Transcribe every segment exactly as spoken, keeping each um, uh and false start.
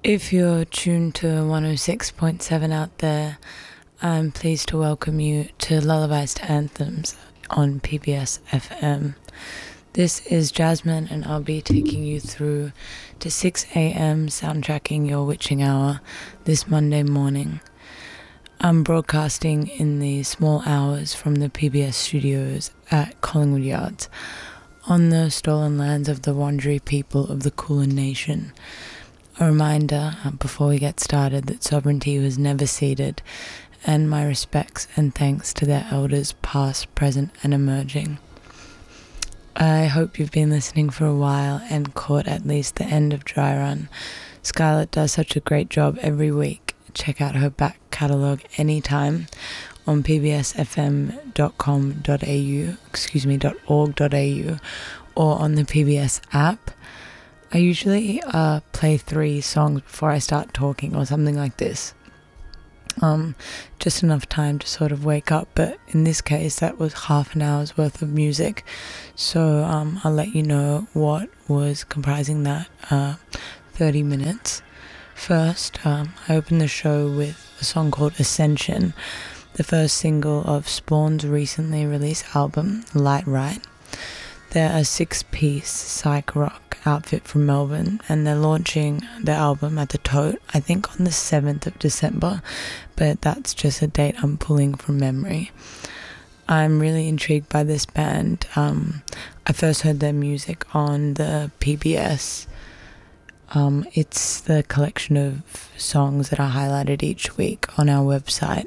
If you're tuned to one oh six point seven out there, I'm pleased to welcome you to Lullabies to Anthems on P B S F M. This is Jasmine, and I'll be taking you through to six a.m. soundtracking your witching hour this Monday morning. I'm broadcasting in the small hours from the P B S studios at Collingwood Yards on the stolen lands of the Wurundjeri people of the Kulin Nation. A reminder uh, before we get started that sovereignty was never ceded, and my respects and thanks to their elders past, present and emerging. I hope you've been listening for a while and caught at least the end of Dry Run. Scarlett does such a great job every week. Check out her back catalogue anytime on p b s f m dot com dot a u, excuse me, .org.au, or on the P B S app. I usually uh, play three songs before I start talking or something like this. Um, just enough time to sort of wake up, but in this case that was half an hour's worth of music. So um, I'll let you know what was comprising that uh, thirty minutes. First, um, I opened the show with a song called Ascension, the first single of Spawn's recently released album, Light Right. They're a six-piece psych rock outfit from Melbourne, and they're launching their album at the Tote, I think on the seventh of December, but that's just a date I'm pulling from memory. I'm really intrigued by this band. Um, I first heard their music on the P B S. Um, it's the collection of songs that are highlighted each week on our website.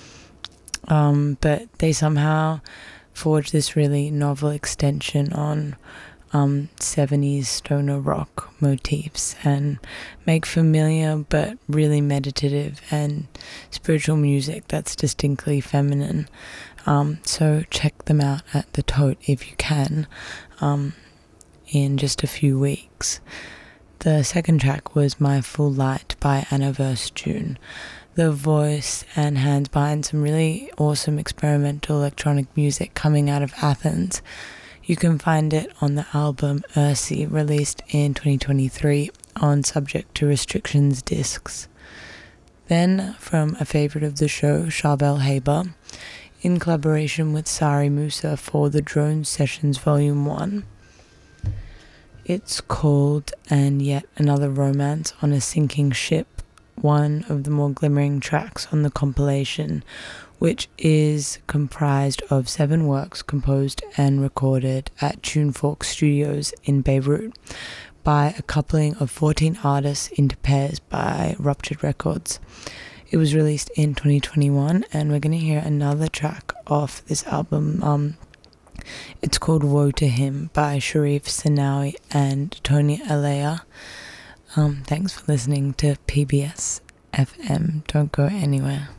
Um, but they somehow forged this really novel extension on um, seventies stoner rock motifs and make familiar but really meditative and spiritual music that's distinctly feminine. Um, so check them out at the Tote if you can, um, in just a few weeks. The second track was My Full Light by Anna Verse June. The voice and hands behind some really awesome experimental electronic music coming out of Athens. You can find it on the album Ursi, released in twenty twenty-three on Subject to Restrictions discs. Then, from a favourite of the show, Charbel Haber, in collaboration with Sari Musa for the Drone Sessions Volume one. It's called And Yet Another Romance on a Sinking Ship, one of the more glimmering tracks on the compilation, which is comprised of seven works composed and recorded at TuneFork Studios in Beirut by a coupling of fourteen artists into pairs by Ruptured Records. It was released in twenty twenty-one, and we're going to hear another track off this album. Um, it's called Woe to Him by Sharif Sanawi and Tony Alea. Um, thanks for listening to P B S F M. Don't go anywhere.